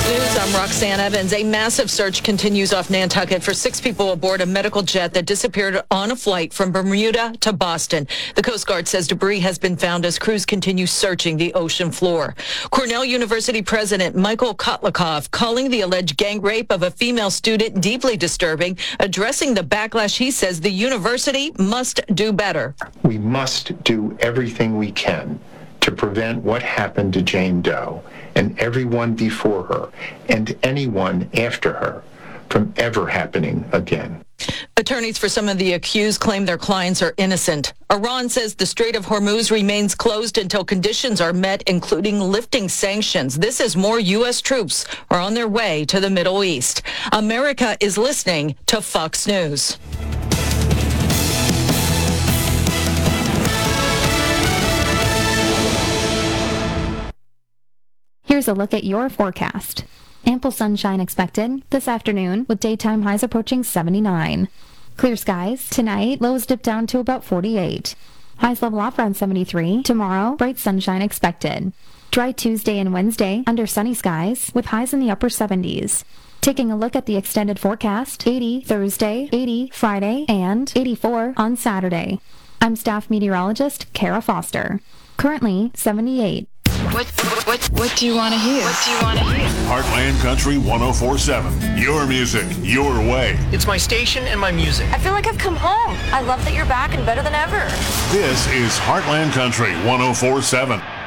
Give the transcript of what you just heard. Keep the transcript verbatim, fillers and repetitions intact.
News, I'm Roxanne Evans. A massive search continues off Nantucket for six people aboard a medical jet that disappeared on a flight from Bermuda to Boston. The Coast Guard says debris has been found as crews continue searching the ocean floor. Cornell University President Michael Kotlikov calling the alleged gang rape of a female student deeply disturbing, addressing the backlash he says the university must do better. We must do everything we can to prevent what happened to Jane Doe and everyone before her and anyone after her from ever happening again. Attorneys for some of the accused claim their clients are innocent. Iran says the Strait of Hormuz remains closed until conditions are met, including lifting sanctions. This as more U S troops are on their way to the Middle East. America is listening to Fox News. Here's a look at your forecast. Ample sunshine expected this afternoon with daytime highs approaching seventy-nine. Clear skies tonight, lows dip down to about forty-eight. Highs level off around seventy-three. Tomorrow, bright sunshine expected. Dry Tuesday and Wednesday under sunny skies with highs in the upper seventies. Taking a look at the extended forecast, eighty Thursday, eighty Friday, and eighty-four on Saturday. I'm staff meteorologist Kara Foster. Currently seventy-eight. What, what, what, what do you want to hear? What do you want to hear? Heartland Country ten forty-seven. Your music, your way. It's my station and my music. I feel like I've come home. I love that you're back and better than ever. This is Heartland Country ten forty-seven.